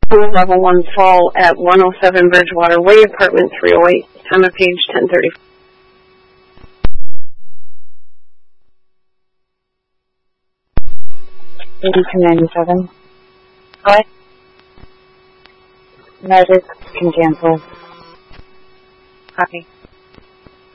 Level 1 fall at 107 Bridgewater Way, apartment 308, time of page 1030. $82.97. What? Measure can cancel. Copy.